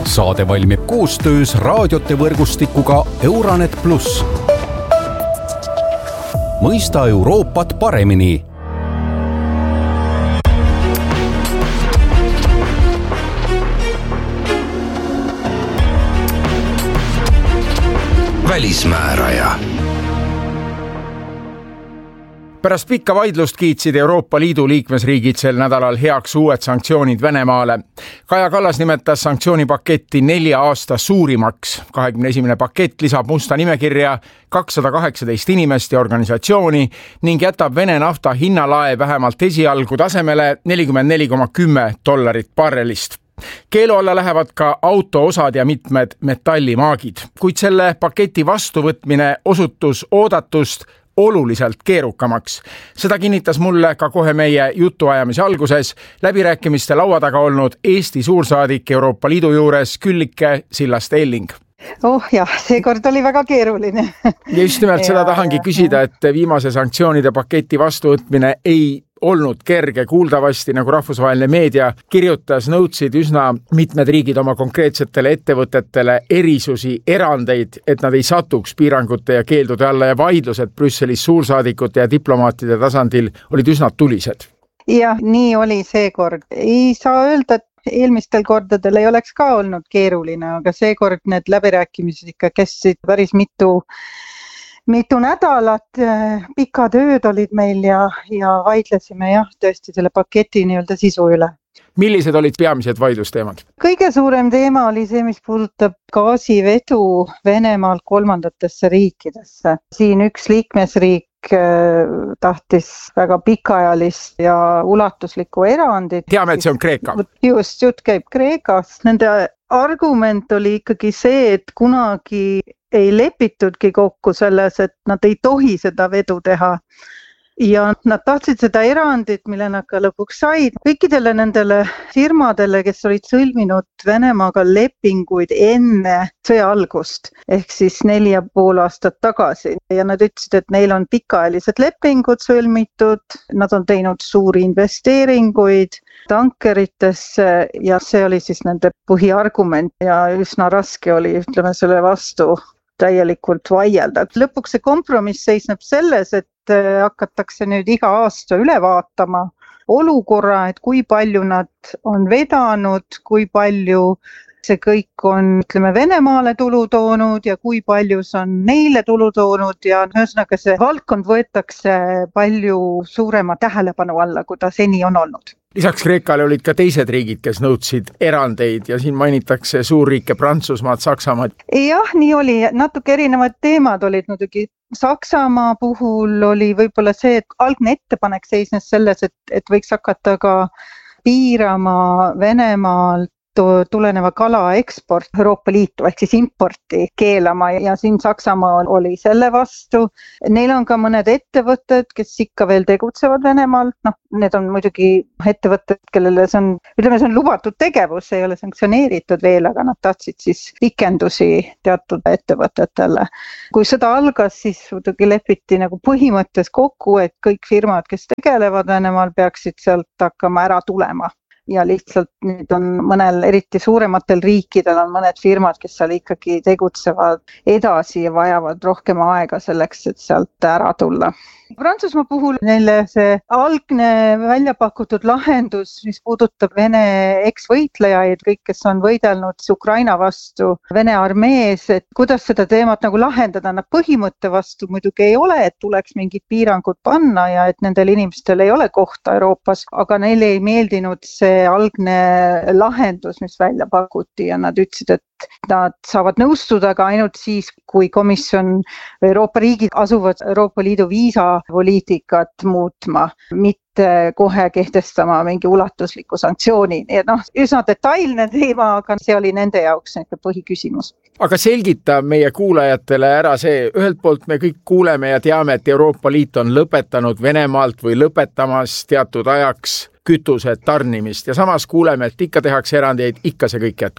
Saade valmib koostöös raadiote võrgustikuga Euranet Plus. Mõista Euroopat paremini. Välismääraja. Pärast pikka vaidlust kiitsid Euroopa Liidu liikmesriigid sel nädalal heaks uued sanktsioonid Venemaale. Kaja Kallas nimetas sanktsioonipaketti 4 aasta suurimaks. 21. pakett lisab musta nimekirja 218 inimest ja organisatsiooni ning jätab Vene nafta hinnalae vähemalt esialgu tasemele $44,10 barrelist. Keelu alla lähevad ka autoosad ja mitmed metallimaagid, kuid selle paketi vastuvõtmine osutus oodatust oluliselt keerukamaks. Seda kinnitas mulle ka kohe meie jutuajamise alguses läbirääkimiste laua taga olnud Eesti suursaadik Euroopa Liidu juures Küllike Sillast-Elling. Seekord oli väga keeruline. Ja just nimelt seda tahangi küsida, et viimase sanktsioonide paketi vastuvõtmine ei olnud kerge. Kuuldavasti, nagu rahvusvaheline meedia kirjutas, nõudsid üsna mitmed riigid oma konkreetsetele ettevõtetele erisusi, erandeid, et nad ei satuks piirangute ja keeldude alla ja vaidlused Brüsselis suursaadikute ja diplomaatide tasandil olid üsna tulised. Ja nii oli seekord. Ei saa öelda, et eelmistel kordadel ei oleks ka olnud keeruline, aga seekord need läbirääkimised ikka kestsid päris mitu nädalat, pikad ööd olid meil ja vaidlesime tõesti selle paketi nii-öelda sisu üle. Millised olid peamised vaidlusteemad? Kõige suurem teema oli see, mis puudutab gaasivedu Venemaalt kolmandatesse riikidesse. Siin üks liikmesriik tahtis väga pikaajalist ja ulatuslikku erandit. Teame, et see on Kreeka. Just, jutt käib Kreekast. Nende argument oli ikkagi see, et kunagi ei lepitudki kokku selles, et nad ei tohi seda vedu teha. Ja nad tahtsid seda erandit, mille nad ka lõpuks said. Kõikidele nendele firmadele, kes olid sõlminud Venemaaga lepinguid enne sõja algust, ehk siis 4,5 aastat tagasi. Ja nad ütlesid, et neil on pikaajalised lepingud sõlmitud, nad on teinud suuri investeeringuid tankeritesse ja see oli siis nende põhiargument ja üsna raske oli, ütleme, selle vastu täielikult vaielda. Lõpuks see kompromiss seisneb selles, et hakatakse nüüd iga aasta üle vaatama olukorra, et kui palju nad on vedanud, kui palju see kõik on, ütleme, Venemaale tulu toonud ja kui palju see on neile tulu toonud ja ühesõnaga see valdkond võetakse palju suurema tähelepanu alla, kui ta seni on olnud. Lisaks Kreekale olid ka teised riigid, kes nõudsid erandeid ja siin mainitakse suurriike Prantsusmaad, Saksamaad. Jah, nii oli. Natuke erinevad teemad olid muidugi. Saksamaa puhul oli võib-olla see, et algne ettepanek seisnes selles, et võiks hakata ka piirama Venemaalt tuleneva kala eksport Euroopa Liitu ehk siis importi keelama ja siin Saksamaa oli selle vastu. Neil on ka mõned ettevõtted, kes ikka veel tegutsevad Venemaal. Need on muidugi ettevõtted, kellele see on lubatud tegevus, ei ole sanktsioneeritud veel, aga nad tahtsid siis pikendusi teatud ettevõtetele. Kui sõda algas, siis muidugi lepiti nagu põhimõttes kokku, et kõik firmad, kes tegelevad Venemaal, peaksid sealt hakkama ära tulema. Ja lihtsalt nüüd on mõnel, eriti suurematel riikidel on mõned firmad, kes seal ikkagi tegutsevad edasi ja vajavad rohkem aega selleks, et sealt ära tulla. Prantsusmaa puhul neile see algne välja pakutud lahendus, mis puudutab Vene eksvõitlejaid, kõik, kes on võidelnud Ukraina vastu Vene armees, et kuidas seda teemat nagu lahendada, nad põhimõtte vastu muidugi ei ole, et tuleks mingid piirangud panna ja et nendel inimestel ei ole kohta Euroopas, aga neile ei meeldinud see algne lahendus, mis välja pakuti ja nad ütlesid, et nad saavad nõustuda ka ainult siis, kui komisjon Euroopa riigid asuvad Euroopa Liidu viisapoliitikat muutma, mitte kohe kehtestama mingi ulatusliku sanktsiooni. Üsna detailne teema, aga see oli nende jaoks põhiküsimus. Aga selgita meie kuulajatele ära see, ühelt poolt me kõik kuuleme ja teame, et Euroopa Liit on lõpetanud Venemaalt või lõpetamas teatud ajaks kütuse tarnimist ja samas kuuleme, et ikka tehakse erandeid, ikka see kõik jätkub.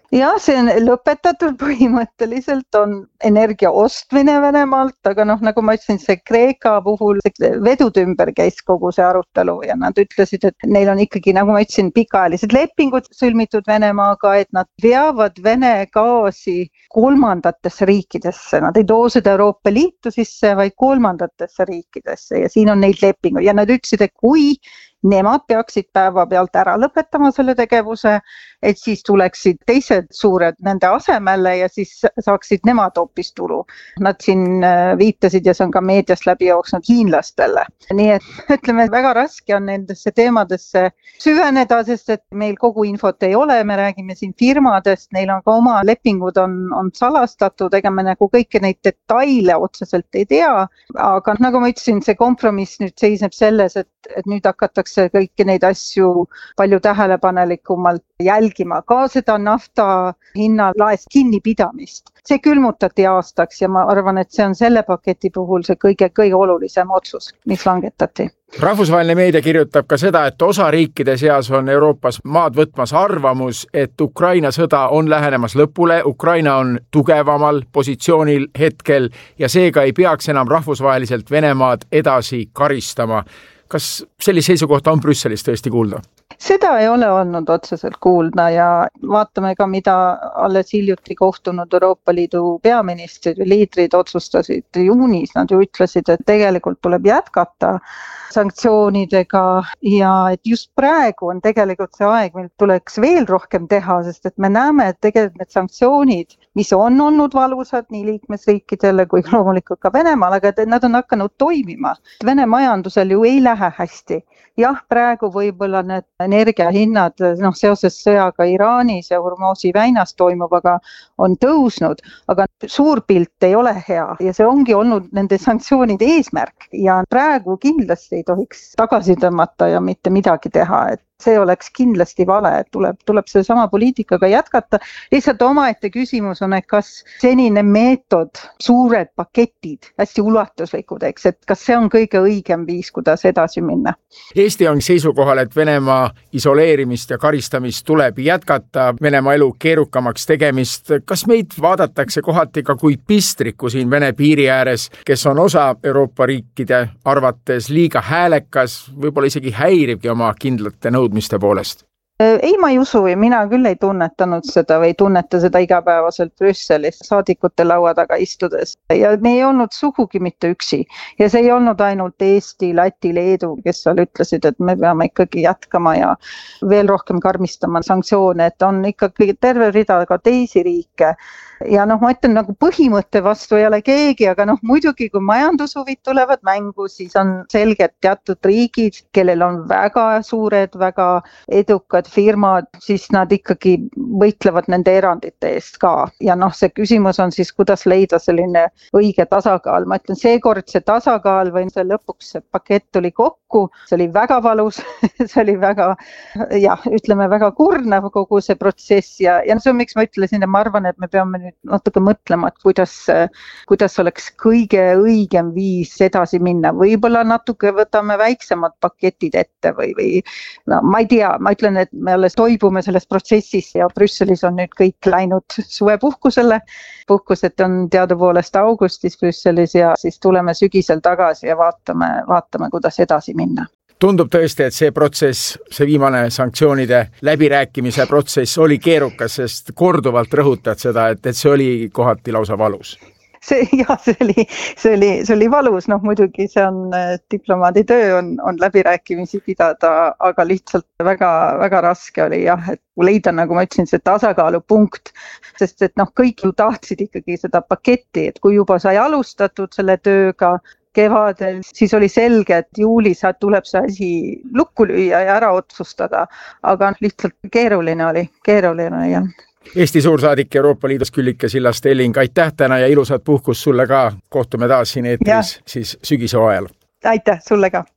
Ja see on lõpetatud põhimõtteliselt, on energia ostmine Venemaalt, aga nagu ma ütlesin, see Kreeka puhul vedude ümber käis kogu see arutelu ja nad ütlesid, et neil on ikkagi, nagu ma ütlesin, pikaajalised lepingud sõlmitud Venemaaga, et nad veavad Vene gaasi kolmandatesse riikidesse, nad ei too seda Euroopa Liitu sisse, vaid kolmandatesse riikidesse ja siin on neid lepinguid ja nad ütlesid, et kui nemad peaksid päevapealt ära lõpetama selle tegevuse, et siis tuleksid teised suured nende asemele ja siis saaksid nemad hoopis tulu. Nad siin viitasid ja see on ka meediast läbi jooksnud hiinlastele. Nii et ütleme, väga raske on nendesse teemadesse süveneda, sest et meil kogu infot ei ole, me räägime siin firmadest, neil on ka oma lepingud on salastatud, ega me nagu kõiki neid detaile otseselt ei tea, aga nagu ma ütlesin, see kompromiss nüüd seisneb selles, et nüüd hakatakse kõiki neid asju palju tähelepanelikumalt jälgima, ka seda nafta hinnalaest kinnipidamist. See külmutati aastaks ja ma arvan, et see on selle paketi puhul see kõige olulisem otsus, mis langetati. Rahvusvaheline meedia kirjutab ka seda, et osa riikide seas on Euroopas maad võtmas arvamus, et Ukraina sõda on lähenemas lõpule, Ukraina on tugevamal positsioonil hetkel ja seega ei peaks enam rahvusvaheliselt Venemaad edasi karistama. Kas sellise seisukohta on Brüsselis tõesti kuulda? Seda ei ole olnud otseselt kuulda ja vaatame ka, mida alles hiljuti kohtunud Euroopa Liidu peaministrid ja liidrid otsustasid juunis. Nad ju ütlesid, et tegelikult tuleb jätkata sanktsioonidega ja et just praegu on tegelikult see aeg, mil tuleks veel rohkem teha, sest et me näeme, et tegelikult need sanktsioonid, mis on olnud valusad nii liikmesriikidele kui loomulikult ka Venemaal, aga nad on hakanud toimima. Vene majandusel ju ei lähe hästi. Jah, praegu võib-olla need energiahinnad seoses sõjaga Iraanis ja Hormuzi väinas toimuvaga on tõusnud, aga suur pilt ei ole hea ja see ongi olnud nende sanktsioonide eesmärk ja praegu kindlasti ei tohiks tagasi tõmmata ja mitte midagi teha, et see oleks kindlasti vale, et tuleb selle sama poliitikaga jätkata. Lihtsalt omaette küsimus on, et kas senine meetod, suured paketid, hästi ulatuslikud, et kas see on kõige õigem viis, kuidas edasi minna? Eesti on seisukohal, et Venemaa isoleerimist ja karistamist tuleb jätkata, Venemaa elu keerukamaks tegemist. Kas meid vaadatakse kohati ka kui pistriku siin Vene piiri ääres, kes on osa Euroopa riikide arvates liiga häälekas, võib-olla isegi häirivgi oma kindlate nõudmiste poolest? Ei, ma ei usu ja mina küll ei tunnetanud seda või ei tunneta seda igapäevaselt Brüsselis saadikute laua taga istudes. Ja me ei olnud sugugi mitte üksi ja see ei olnud ainult Eesti, Läti, Leedu, kes seal ütlesid, et me peame ikkagi jätkama ja veel rohkem karmistama sanktsioone, et on ikkagi terve rida ka teisi riike. Ja ma ütlen, nagu põhimõtte vastu ei ole keegi, aga muidugi kui majandushuvid tulevad mängu, siis on selged teatud riigid, kellel on väga suured, väga edukad firmad, siis nad ikkagi võitlevad nende erandite eest ka. Ja see küsimus on siis, kuidas leida selline õige tasakaal. Ma ütlen, seekord see tasakaal või see lõpuks see pakett tuli kokku, see oli väga valus, see oli väga, ütleme väga kurnav kogu see protsess ja see on, miks ma ütlesin, et ma arvan, et me peame natuke mõtlema, et kuidas oleks kõige õigem viis edasi minna. Võib-olla natuke võtame väiksemad paketid ette või ma ei tea, ma ütlen, et me alles toibume selles protsessis ja Brüsselis on nüüd kõik läinud suvepuhkusele. Puhkused on teadupoolest augustis Brüsselis ja siis tuleme sügisel tagasi ja vaatame, kuidas edasi minna. Tundub tõesti, et see protsess, see viimane sanktsioonide läbirääkimise protsess oli keerukas, sest korduvalt rõhutad seda, et see oli kohati lausa valus. See oli valus, muidugi see on diplomaadi töö on läbirääkimisi pidada, aga lihtsalt väga, väga raske oli et leida, nagu ma ütlesin, see tasakaalupunkt, sest et kõik ju tahtsid ikkagi seda paketti, et kui juba sai alustatud selle tööga kevadel, siis oli selge, et juulis tuleb see asi lukku lüüa ja ära otsustada, aga lihtsalt keeruline oli jah. Eesti suursaadik Euroopa Liidus Küllike Sillast-Elling, aitäh täna ja ilusat puhkust sulle ka. Kohtume taas siin eetris siis sügise ajal. Aitäh sulle ka.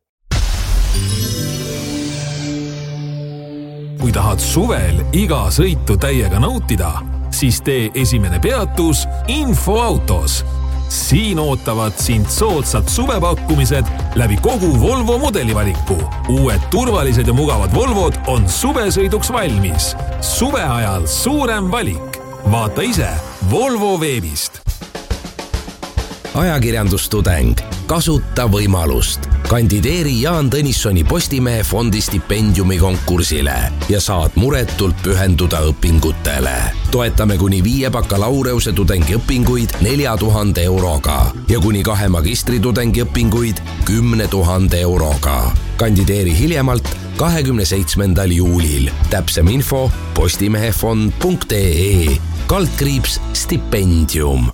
Kui tahad suvel iga sõitu täiega nautida, siis tee esimene peatus Infoautos. Siin ootavad sind soodsad suvepakkumised läbi kogu Volvo modelivaliku. Uued turvalised ja mugavad Volvod on suvesõiduks valmis. Suve ajal suurem valik. vaata ise Volvo veebist. Ajakirjandustudeng, kasuta võimalust. Kandideeri Jaan Tõnissoni Postimehe fondi stipendiumi konkursile ja saad muretult pühenduda õpingutele. Toetame kuni 5 bakalaureuse tudengiõpinguid 4000 euroga ja kuni 2 magistritudengi õpinguid 10 000 euroga. Kandideeri hiljemalt 27. juulil. Täpsem info postimehefond.ee/stipendium.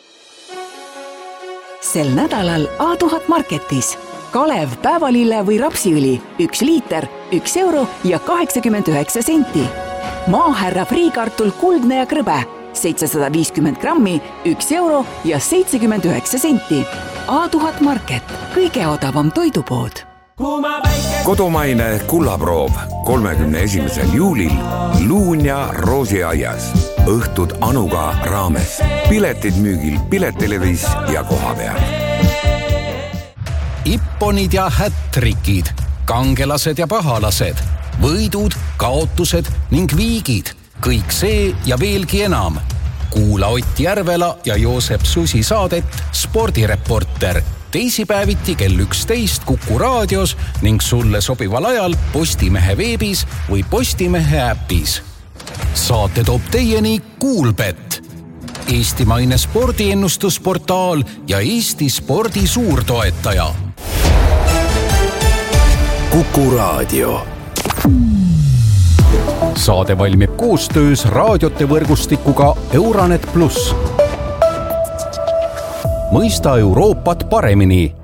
Sel nädalal A1000 Marketis. Kalev päevalille või rapsiõli 1 liiter, 1 euro ja 89 senti. Maahärra friikartul kuldne ja krõbe 750 grammi, 1 euro ja 79 senti. A1000 Market, kõige odavam toidupood. Kodumaine kullaproov 31. juulil Luunja roosiaias. Õhtud Anuga raames. Piletid müügil Piletelevis ja koha peal. Ipponid ja hättrikid, kangelased ja pahalased, võidud, kaotused ning viigid. Kõik see ja veelgi enam. Kuula Ott Järvela ja Joosep Susi saadet Spordireporter. Teisipäeviti kell 11 Kuku raadios ning sulle sobival ajal Postimehe veebis või Postimehe äpis. Saate toob teieni Kuulbet, eestimaine spordiennustusportaal ja Eesti spordi suurtoetaja. Kuku raadio. Saade valmib koostöös raadiote võrgustikuga Euronet Plus. Mõista Euroopat paremini.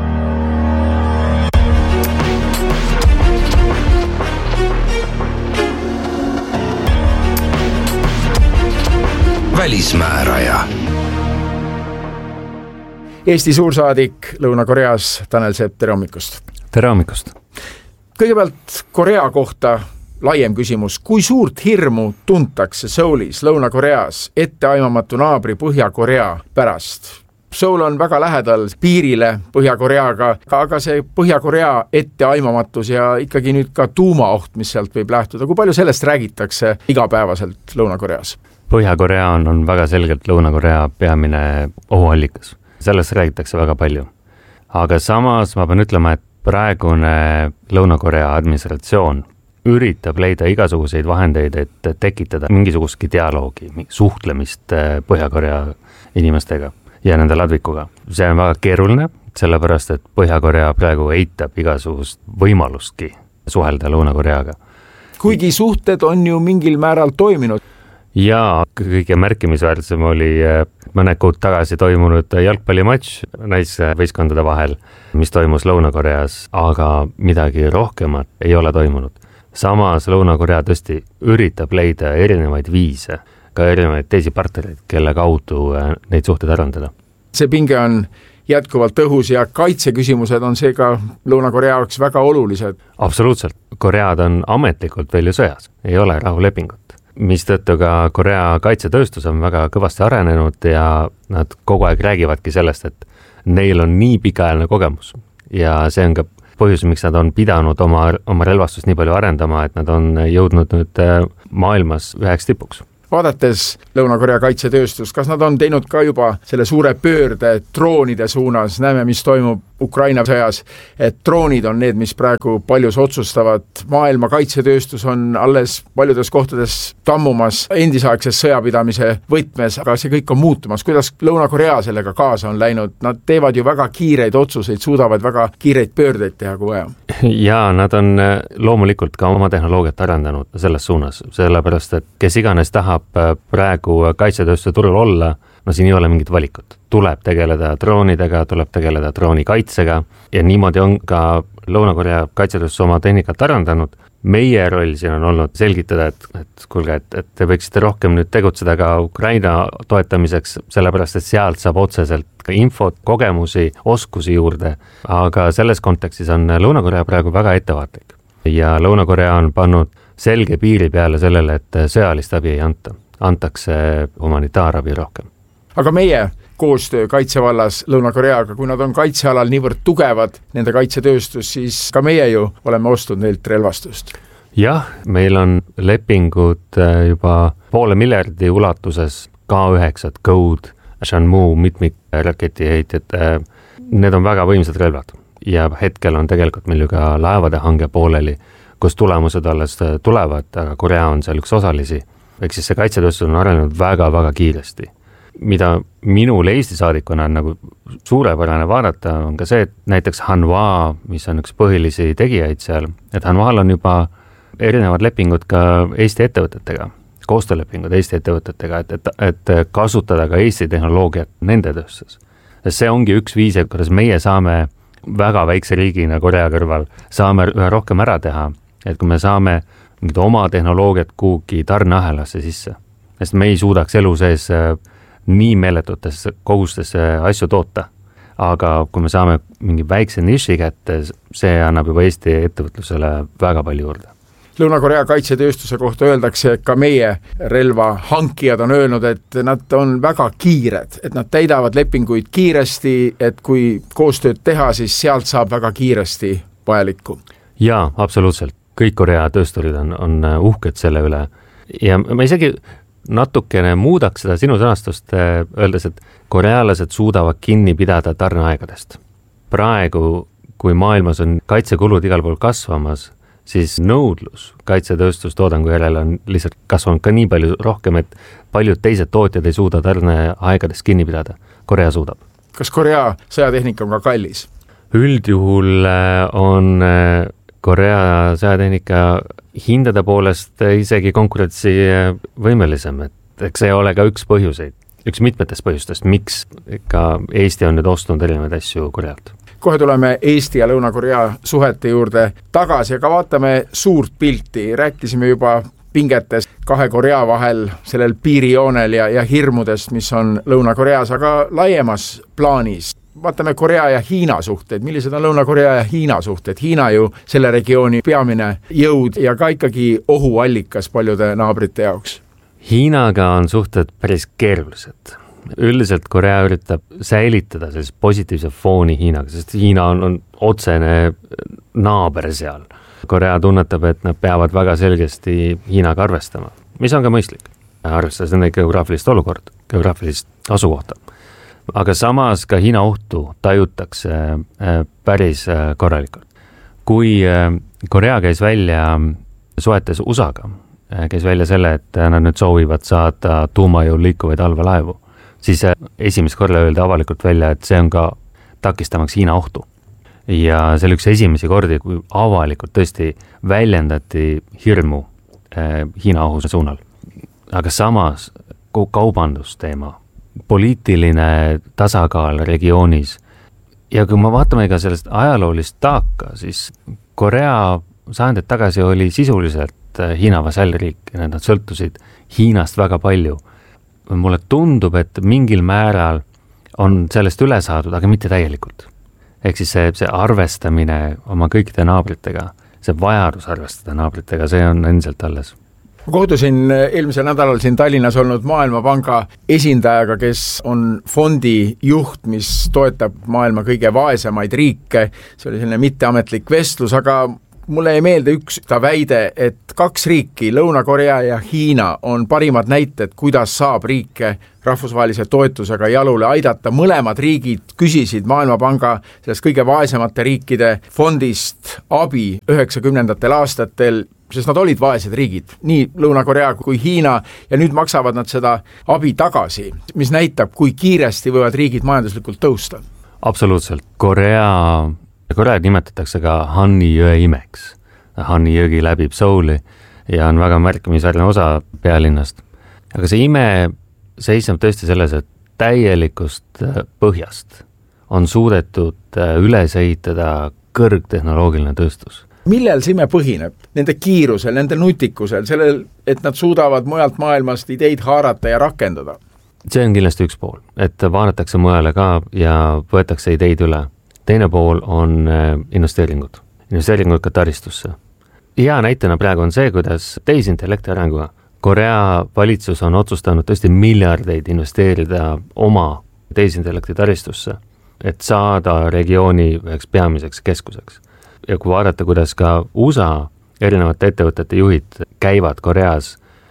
Välismääraja. Eesti suursaadik Lõuna-Koreas Tanel Sepp, tere hommikust. Tere hommikust. Kõigepealt Korea kohta laiem küsimus. Kui suurt hirmu tuntakse Soulis, Lõuna-Koreas etteaimamatu naabri Põhja-Korea pärast? Seoul on väga lähedal piirile Põhja-Koreaga, aga see Põhja-Korea etteaimamatus ja ikkagi nüüd ka tuumaoht, mis sealt võib lähtuda. Kui palju sellest räägitakse igapäevaselt Lõuna-Koreas? Põhja-Korea on väga selgelt Lõuna-Korea peamine ohuallikas. Sellest räägitakse väga palju. Aga samas ma pean ütlema, et praegune Lõuna-Korea administratsioon üritab leida igasuguseid vahendeid, et tekitada mingisugustki dialoogi, suhtlemist Põhja-Korea inimestega ja nende ladvikuga. See on väga keeruline, sellepärast et Põhja-Korea praegu eitab igasugust võimalustki suhelda Lõuna-Koreaga. Kuigi suhted on ju mingil määral toiminud. Ja kõige märkimisväärsem oli mõned kuud tagasi toimunud jalgpallimatš naisvõistkondade vahel, mis toimus Lõuna-Koreas, aga midagi rohkemat ei ole toimunud. Samas Lõuna-Korea tõesti üritab leida erinevaid viise, ka erinevaid teisi partnereid, kelle kaudu neid suhteid arendada. See pinge on jätkuvalt õhus ja kaitseküsimused on seega Lõuna-Korea jaoks väga olulised. Absoluutselt. Koread on ametlikult veel ju sõjas, ei ole rahulepingut. Mistõttu ka Korea kaitsetööstus on väga kõvasti arenenud ja nad kogu aeg räägivadki sellest, et neil on nii pikaajaline kogemus ja see on ka põhjus, miks nad on pidanud oma relvastust nii palju arendama, et nad on jõudnud nüüd maailmas üheks tipuks. Vaadates Lõuna-Korea kaitsetööstust, kas nad on teinud ka juba selle suure pöörde droonide suunas? Näeme, mis toimub Ukraina sõjas, et droonid on need, mis praegu paljus otsustavad. Maailma kaitsetööstus on alles paljudes kohtades tammumas endisaegses sõjapidamise võtmes, aga see kõik on muutumas. Kuidas Lõuna-Korea sellega kaasa on läinud? Nad teevad ju väga kiireid otsuseid, suudavad väga kiireid pöördeid teha kui vaja. Ja nad on loomulikult ka oma tehnoloogiat arendanud selles suunas, sellepärast et kes iganes tahab praegu kaitsetööstuse turul olla, no siin ei ole mingit valikut. Tuleb tegeleda droonidega, tuleb tegeleda droonikaitsega ja niimoodi on ka Lõuna-Korea kaitsetööstus oma tehnikat arendanud. Meie roll siin on olnud selgitada, et kuulge, et te võiksite rohkem nüüd tegutseda ka Ukraina toetamiseks, sellepärast et sealt saab otseselt ka infot, kogemusi, oskusi juurde. Aga selles kontekstis on Lõuna-Korea praegu väga ettevaatlik ja Lõuna-Korea on pannud selge piiri peale sellele, et sõjalist abi ei anta. Antakse humanitaarabi rohkem. Aga meie koostöö kaitsevallas Lõuna-Koreaga, kui nad on kaitsealal niivõrd tugevad, nende kaitsetööstus, siis ka meie ju oleme ostnud neilt relvastust. Jah, meil on lepingud juba 500 miljardi ulatuses K9, Code, Shenmue, mitmikraketiheitjad, need on väga võimsad relvad ja hetkel on tegelikult meil ju ka laevade hange pooleli, kus tulemused alles tulevad, aga Korea on seal üks osalisi. Ehk siis see kaitsetööstus on arenenud väga-väga kiiresti. Mida minul Eesti saadikuna on nagu suurepärane vaadata, on ka see, et näiteks Hanwha, mis on üks põhilisi tegijaid seal, et Hanwhal on juba erinevad lepingud ka Eesti ettevõtetega, koostöölepingud Eesti ettevõtetega, et kasutada ka Eesti tehnoloogiat nende tööstus. See ongi üks viis, kuidas meie saame väga väikse riigina Korea kõrval saame üha rohkem ära teha, et kui me saame oma tehnoloogiat kuhugi tarneahelasse sisse, sest me ei suudaks elu sees nii meeletutes kogustes asju toota. Aga kui me saame mingi väikse niši kätte, see annab juba Eesti ettevõtlusele väga palju juurde. Lõuna-Korea kaitsetööstuse kohta öeldakse, et ka meie relvahankijad on öelnud, et nad on väga kiired, et nad täidavad lepinguid kiiresti, et kui koostööd teha, siis sealt saab väga kiiresti vajalikku. Jaa, absoluutselt. Kõik Korea töösturid on uhked selle üle ja ma isegi natukene muudaks seda sinu sõnastust, öeldes, et korealased suudavad kinni pidada tarneaegadest. Praegu, kui maailmas on kaitsekulud igal pool kasvamas, siis nõudlus kaitsetööstustoodangu järele on lihtsalt kasvanud ka nii palju rohkem, et paljud teised tootjad ei suuda tarneaegadest kinni pidada. Korea suudab. Kas Korea sõjatehnika on ka kallis? Üldjuhul on Korea sõjatehnika hindade poolest isegi konkurentsi võimelisem, et eks see ei ole ka üks põhjuseid, üks mitmetest põhjustest, miks ka Eesti on nüüd ostnud erinevaid asju Korealt. Kohe tuleme Eesti ja Lõuna-Korea suhete juurde tagasi, aga vaatame suurt pilti. Rääkisime juba pingetest kahe Korea vahel, sellel piirijoonel ja hirmudest, mis on Lõuna-Koreas, aga laiemas plaanis. Vaatame Korea ja Hiina suhted. Millised on Lõuna-Korea ja Hiina suhted? Hiina ju selle regiooni peamine jõud ja ka ikkagi ohuallikas paljude naabrite jaoks. Hiinaga on suhted päris keerulised. Üldiselt Korea üritab säilitada sellist positiivse fooni Hiinaga, sest Hiina on otsene naaber seal. Korea tunnetab, et nad peavad väga selgesti Hiinaga arvestama, mis on ka mõistlik, arvestades nende geograafilist olukord, geograafilist asukohta. Aga samas ka Hiina ohtu tajutakse päris korralikult. Kui Korea käis välja suhetes USA-ga, käis välja selle, et nad nüüd soovivad saada tuumajõul liikuvaid allveelaevu, siis esimest korda öeldi avalikult välja, et see on ka takistamaks Hiina ohtu. Ja see oli üks esimesi kordi, kui avalikult tõesti väljendati hirmu Hiina ohuse suunal. Aga samas kaubandusteema, poliitiline tasakaal regioonis ja kui me vaatame ka sellest ajaloolist taaka, siis Korea sajandid tagasi oli sisuliselt Hiina vasallriik ja nad sõltusid Hiinast väga palju. Mulle tundub, et mingil määral on sellest üle saadud, aga mitte täielikult. Ehk siis see arvestamine oma kõikide naabritega, see vajadus arvestada naabritega, see on endiselt alles. Kohtusin eelmisel nädalal siin Tallinnas olnud Maailmapanga esindajaga, kes on fondi juht, mis toetab maailma kõige vaesemaid riike. See oli selline mitteametlik vestlus, aga mulle ei meelde üks ta väide, et kaks riiki, Lõuna-Korea ja Hiina, on parimad näited, kuidas saab riike rahvusvahelise toetusega jalule aidata. Mõlemad riigid küsisid Maailmapanga sellest kõige vaesemate riikide fondist abi 90. aastatel, sest nad olid vaesed riigid, nii Lõuna-Korea kui Hiina, ja nüüd maksavad nad seda abi tagasi, mis näitab, kui kiiresti võivad riigid majanduslikult tõusta. Absoluutselt. Korea nimetatakse ka Hanni jõe imeks. Hanni jõgi läbib Souli ja on väga märkimisväärne osa pealinnast. Aga see ime seisneb tõesti selles, et täielikust põhjast on suudetud üles ehitada kõrgtehnoloogiline tööstus. Millel see ime põhineb? Nende kiirusel, nende nutikusel, sellel, et nad suudavad mujalt maailmast ideid haarata ja rakendada? See on kindlasti üks pool, et vaadatakse mujale ka ja võetakse ideid üle. Teine pool on investeeringud ka taristusse. Hea näitena praegu on see, kuidas tehisintellekti arenguga Korea valitsus on otsustanud tõesti miljardeid investeerida oma tehisintellekti taristusse, et saada regiooni üheks peamiseks keskuseks. Ja kui vaadata, kuidas ka USA erinevate ettevõtete juhid käivad Koreas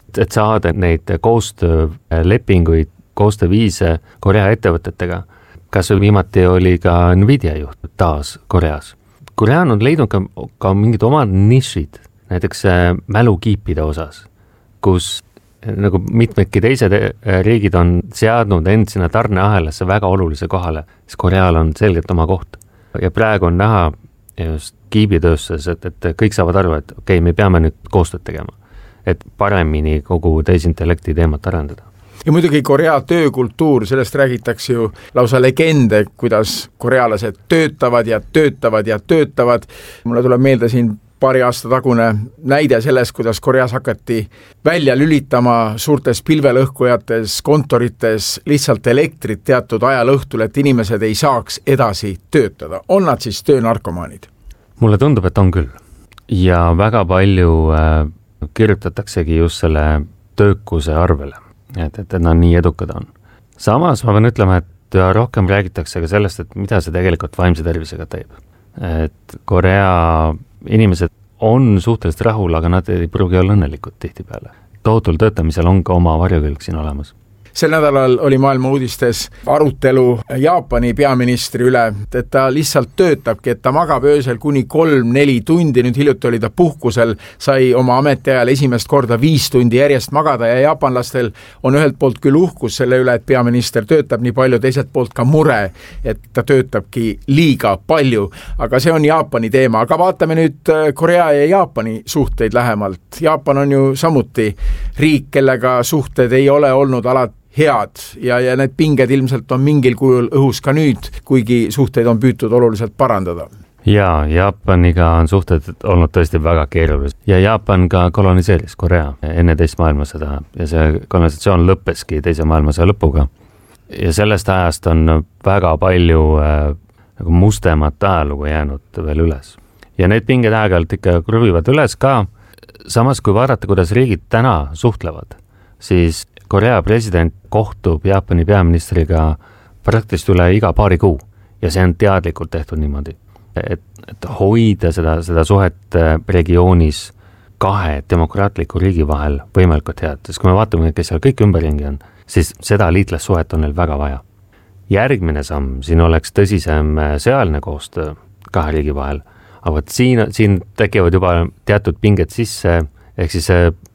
et saada neid koostöölepinguid, koostööviise Korea ettevõtetega. Kas viimati oli ka Nvidia juht taas Koreas. Korea on leidnud ka mingid omad nišid, näiteks mälukiipide osas, kus nagu mitmedki teised riigid on seadnud end sinna tarneahelasse väga olulise kohale, siis Koreal on selgelt oma koht. Ja praegu on näha just kiibitööstus, et kõik saavad aru, et okei, me peame nüüd koostööd tegema, et paremini kogu tehisintellekti teemat arendada. Ja muidugi Korea töökultuur, sellest räägitakse ju lausa legende, kuidas korealased töötavad ja töötavad ja töötavad. Mulle tuleb meelde siin paari aasta tagune näide sellest, kuidas Koreas hakati välja lülitama suurtes pilvelõhkujates, kontorites lihtsalt elektrit teatud ajal õhtul, et inimesed ei saaks edasi töötada. On nad siis töönarkomaanid? Mulle tundub, et on küll. Ja väga palju kirjutataksegi just selle töökuse arvele, et nad nii edukad on. Samas ma pean ütlema, et rohkem räägitakse ka sellest, et mida see tegelikult vaimse tervisega teeb. Et Korea inimesed on suhteliselt rahul, aga nad ei pruugi olla õnnelikud tihtipeale. Tohutul töötamisel on ka oma varjukülg siin olemas. Sel nädalal oli maailma uudistes arutelu Jaapani peaministri üle, et ta lihtsalt töötabki, et ta magab öösel kuni 3-4 tundi, nüüd hiljuti oli ta puhkusel, sai oma ametiajal esimest korda 5 tundi järjest magada ja jaapanlastel on ühelt poolt küll uhkus selle üle, et peaminister töötab nii palju, teiselt poolt ka mure, et ta töötabki liiga palju, aga see on Jaapani teema, aga vaatame nüüd Korea ja Jaapani suhteid lähemalt. Jaapan on ju samuti riik, kellega suhted ei ole olnud alati head ja need pinged ilmselt on mingil kujul õhus ka nüüd, kuigi suhteid on püütud oluliselt parandada. Ja Jaapaniga on suhted olnud tõesti väga keerulised ja Jaapan ka koloniseeris Korea enne teist maailmasõda ja see kolonisatsioon lõppeski teise maailmasõja lõpuga. Ja sellest ajast on väga palju nagu mustemat ajalugu jäänud veel üles. Ja need pinged aeg-ajalt ikka kruvivad üles ka, samas kui vaadata, kuidas riigid täna suhtlevad, siis Korea president kohtub Jaapani peaministriga praktiliselt üle iga paari kuu ja see on teadlikult tehtud niimoodi, et hoida seda suhet regioonis kahe demokraatliku riigi vahel võimalikult head, sest kui me vaatame, kes seal kõik ümberringi on, siis seda liitlassuhet on neil väga vaja. Järgmine samm siin oleks tõsisem sõjaline koostöö kahe riigi vahel, aga siin tekivad juba teatud pinged sisse, ehk siis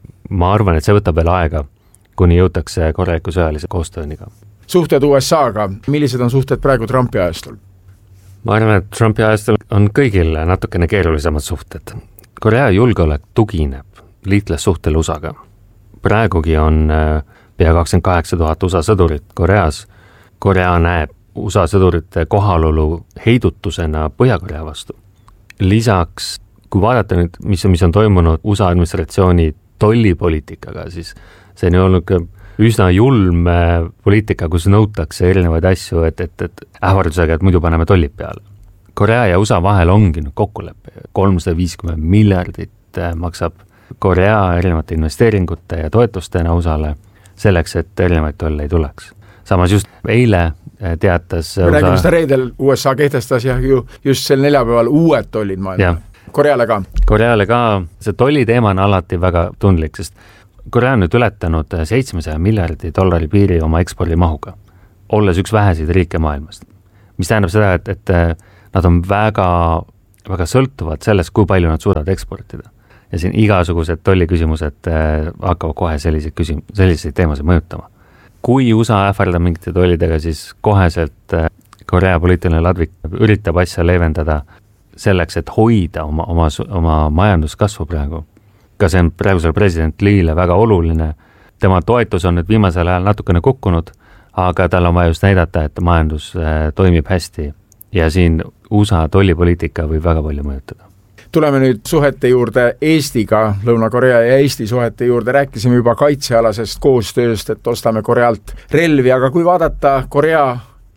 ma arvan, et see võtab veel aega, kuni jõutakse korraliku sõjalise koostööniga. Suhted USA-ga, millised on suhted praegu Trumpi ajastul? Ma arvan, et Trumpi ajastul on kõigil natukene keerulisemad suhted. Korea julgeolek tugineb liitlassuhtel USA-ga. Praegugi on pea 28 000 USA sõdurit Koreas. Korea näeb USA sõdurite kohalolu heidutusena Põhja-Korea vastu. Lisaks, kui vaadata nüüd, mis on toimunud USA administratsiooni tollipoliitikaga, siis see on olnud üsna julm poliitika, kus nõutakse erinevaid asju, et ähvardusega, et muidu paneme tollid peale. Korea ja USA vahel ongi nüüd kokkulepe. 350 miljardit maksab Korea erinevate investeeringute ja toetustena USA-le selleks, et erinevaid tolle ei tuleks. Samas just eile teatas me räägime seda reedel, USA kehtestas ja just sel neljapäeval uued tollid maailma. Koreale ka. Koreale ka. See tolli teema on alati väga tundlik, sest Korea on nüüd ületanud $700 miljardi piiri oma ekspordi mahuga, olles üks väheseid riike maailmast. Mis tähendab seda, et nad on väga, väga sõltuvad sellest, kui palju nad suudavad eksportida. Ja siin igasugused tolliküsimused hakkavad kohe selliseid teemasid mõjutama. Kui USA ähvardab mingite tollidega, siis koheselt Korea poliitiline ladvik üritab asja leevendada selleks, et hoida oma majanduskasvu praegu. Ka see on praegusel president Lee'le väga oluline. Tema toetus on nüüd viimasel ajal natukene kukkunud, aga tal on vaja just näidata, et majandus toimib hästi ja siin USA tollipoliitika võib väga palju mõjutada. Tuleme nüüd suhete juurde Eestiga, Lõuna-Korea ja Eesti suhete juurde. Rääkisime juba kaitsealasest koostööst, et ostame Korealt relvi, aga kui vaadata Korea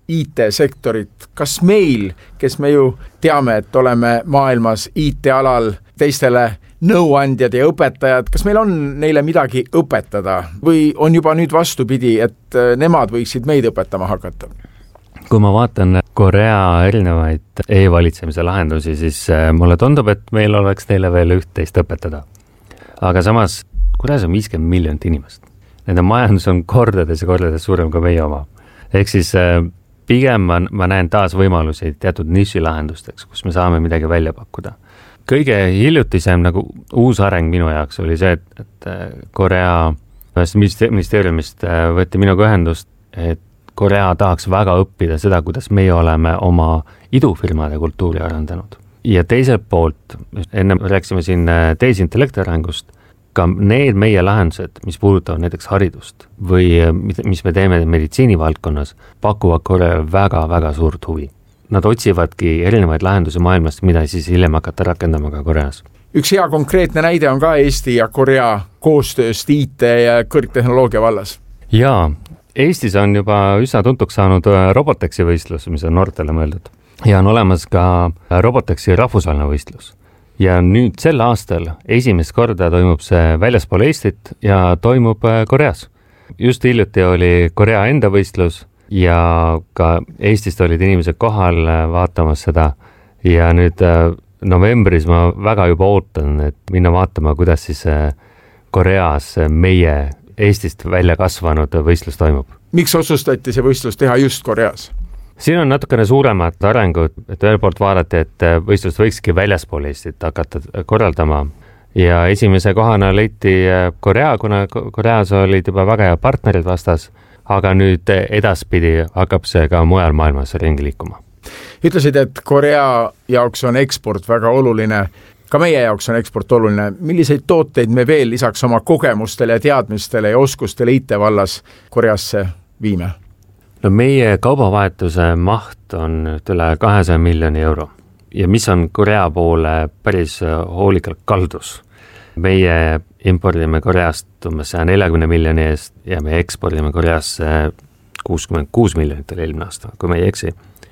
IT-sektorit, kas meil, kes me ju teame, et oleme maailmas IT-alal teistele nõuandjad ja õpetajad, kas meil on neile midagi õpetada või on juba nüüd vastupidi, et nemad võiksid meid õpetama hakata? Kui ma vaatan Korea erinevaid e-valitsemise lahendusi, siis mulle tundub, et meil oleks neile veel üht-teist õpetada. Aga samas, Koreas on 50 miljonit inimest. Nende majandus on kordades ja kordades suurem kui meie oma. Ehk siis pigem ma näen taas võimalusi teatud nišilahendusteks, kus me saame midagi välja pakkuda. Kõige hiljutisem nagu uus areng minu jaoks oli see, et Korea ministeeriumist võeti minuga ühendust, et Korea tahaks väga õppida seda, kuidas meie oleme oma idufirmade kultuuri arendanud. Ja teiselt poolt, enne rääksime siin tehisintellekti arengust, ka need meie lahendused, mis puudutavad näiteks haridust või mis me teeme meditsiinivaldkonnas, pakuvad Koreale väga-väga suurt huvi. Nad otsivadki erinevaid lahendusi maailmast, mida siis hiljem hakata rakendama ka Koreas. Üks hea konkreetne näide on ka Eesti ja Korea koostööst IT ja kõrgtehnoloogia vallas. Jaa, Eestis on juba üsna tuntuks saanud Robotexi võistlus, mis on noortele mõeldud. Ja on olemas ka Robotexi rahvusvaheline võistlus. Ja nüüd sel aastal esimest korda toimub see väljaspool Eestit ja toimub Koreas. Just hiljuti oli Korea enda võistlus ja ka Eestist olid inimesed kohal vaatamas seda. Ja nüüd novembris ma väga juba ootan, et minna vaatama, kuidas siis Koreas meie Eestist välja kasvanud võistlus toimub. Miks otsustati see võistlus teha just Koreas? Siin on natukene suuremad arengud, et ühel poolt vaadati, et võistlust võikski väljaspool Eestit hakata korraldama ja esimese kohana leiti Korea, kuna Koreas olid juba väga hea partnerid vastas, aga nüüd edaspidi hakkab see ka mujal maailmas ringi liikuma. Ütlesid, et Korea jaoks on eksport väga oluline. Ka meie jaoks on eksport oluline. Milliseid tooteid me veel lisaks oma kogemustele ja teadmistele ja oskustele IT vallas Koreasse viime? No meie kaubavahetuse maht on üle 200 miljoni euro ja mis on Korea poole päris hoolikalt kaldus. Meie impordime Koreast umbes 140 miljoni eest ja me ekspordime Koreasse 66 miljonit eelmine aasta, kui me ei eksi.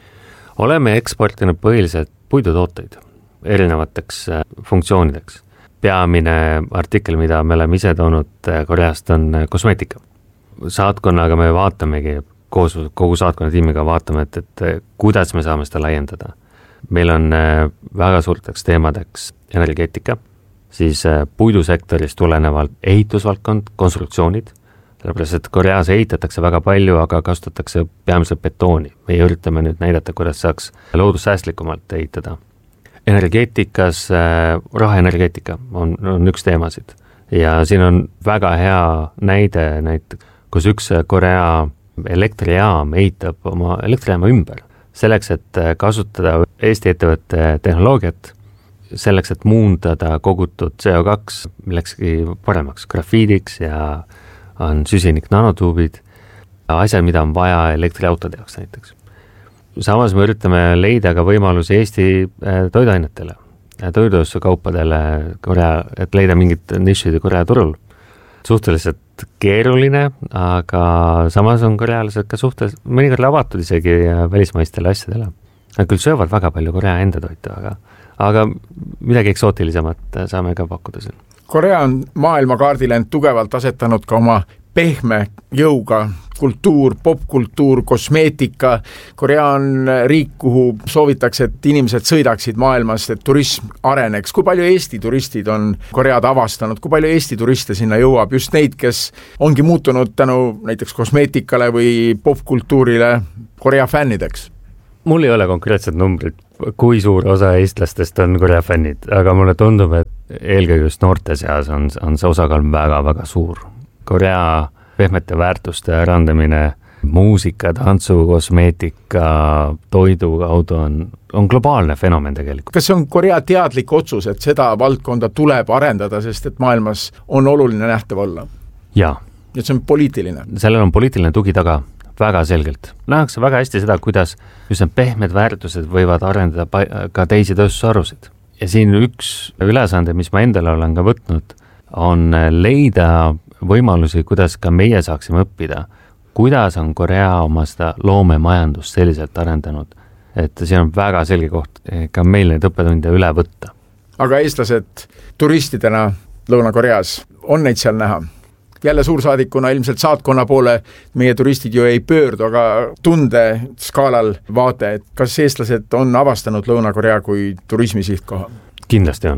Oleme eksportinud põhiliselt puidutooteid erinevateks funktsioonideks. Peamine artikkel, mida me oleme ise toonud Koreast, on kosmeetika. Saatkonnaga me vaatamegi, kogu saatkonna tiimiga vaatame, et kuidas me saame seda laiendada. Meil on väga suurteks teemadeks energeetika, siis puidusektorist tulenevalt ehitusvaldkond, konstruktsioonid, sellepärast, et Koreas ehitatakse väga palju, aga kasutatakse peamiselt betooni. Me üritame nüüd näidata, kuidas saaks loodussäästlikumalt ehitada. Energeetikas, roheenergeetika on üks teemasid ja siin on väga hea näide näiteks, kus üks Korea elektrijaam ehitab oma elektrijaama ümber selleks, et kasutada Eesti ettevõtte tehnoloogiat, selleks, et muundada kogutud CO2 millekski paremaks grafiidiks ja on süsinik nanotuubid, asjad, mida on vaja elektriautode jaoks näiteks. Samas me üritame leida ka võimalusi Eesti toiduainetele, toidukaupadele Korea, et leida mingit nišid Korea turul. Suhteliselt keeruline, aga samas on korealased ka suhteliselt mõnikord avatud isegi välismaistele asjadele. Nad küll söövad väga palju Korea enda toitu, aga midagi eksootilisemat saame ka pakkuda siin. Korea on maailmakaardile tugevalt asetanud ka oma pehme jõuga kultuur, popkultuur, kosmeetika. Korea on riik, kuhu soovitakse, et inimesed sõidaksid maailmas, et turism areneks. Kui palju Eesti turistid on Koread avastanud, kui palju Eesti turiste sinna jõuab, just neid, kes ongi muutunud tänu näiteks kosmeetikale või popkultuurile Korea fännideks? Mul ei ole konkreetset numbrit, kui suur osa eestlastest on Korea fännid, aga mulle tundub, et eelkõige just noorte seas on see osakaal väga-väga suur. Korea pehmete väärtuste arendamine, muusika, tantsu, kosmeetika, toidu kaudu on globaalne fenomen tegelikult. Kas see on Korea teadlik otsus, et seda valdkonda tuleb arendada, sest et maailmas on oluline nähtav olla? Jaa. Ja see on poliitiline? Sellel on poliitiline tugi taga, väga selgelt. Nähakse väga hästi seda, kuidas just need pehmed väärtused võivad arendada ka teisi tööstusharusid. Ja siin üks ülesande, mis ma endale olen ka võtnud, on leida võimalusi, kuidas ka meie saaksime õppida, kuidas on Korea oma seda loomemajandust selliselt arendanud, et see on väga selge koht ka meil neid õppetunde üle võtta. Aga eestlased turistidena Lõuna-Koreas, on neid seal näha? Jälle suursaadikuna ilmselt saatkonna poole meie turistid ju ei pöördu, aga tunde skaalal vaade, et kas eestlased on avastanud Lõuna-Korea kui turismisihtkoha? Kindlasti on.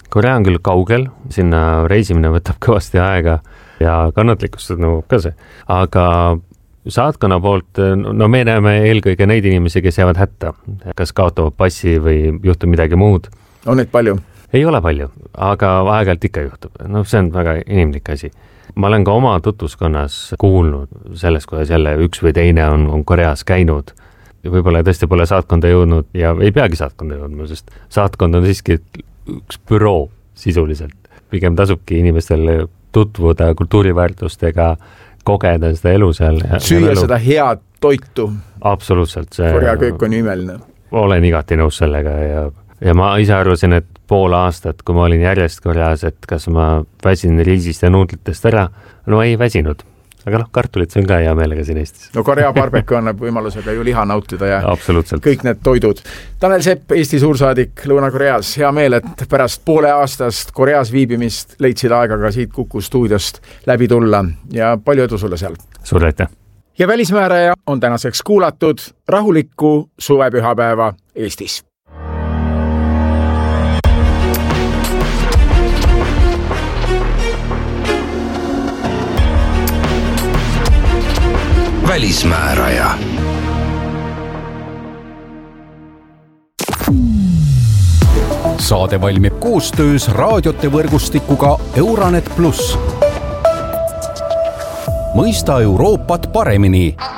Korea on küll kaugel, sinna reisimine võtab kõvasti aega ja kannatlikkust nõuab ka see, aga saatkonna poolt, no me näeme eelkõige neid inimesi, kes jäävad hätta, kas kaotavad passi või juhtub midagi muud. On neid palju? Ei ole palju, aga aeg-ajalt ikka juhtub. No see on väga inimlik asi. Ma olen ka oma tutvuskonnas kuulnud sellest, kuidas jälle üks või teine on Koreas käinud. Võib-olla tõesti pole saatkonda jõudnud ja ei peagi saatkonda jõudnud, sest saatkond on siiski üks büroo sisuliselt. Pigem tasubki inimestel tutvuda kultuuriväärtustega, kogeda seda elu seal. Süüa seda head toitu. Absoluutselt. Korea köök on imeline. Olen igati nõus sellega ja ma ise arvasin, et pool aastat, kui ma olin järjest Koreas, et kas ma väsin riisist ja nuudlitest ära. No ei väsinud. Aga kartulit see on ka hea meelega siin Eestis. No Korea barbecue annab võimalusega ju liha nautida ja kõik need toidud. Tanel Sepp, Eesti suursaadik Lõuna-Koreas. Hea meel, et pärast poole aastast Koreas viibimist leidsid aega ka siit Kuku stuudiost läbi tulla ja palju edu sulle seal. Suur aitäh! Ja Välismääraja on tänaseks kuulatud. Rahulikku suvepühapäeva Eestis! Välismääraja. Saade valmib koostöös raadiote võrgustikuga Euranet Plus. Mõista Euroopat paremini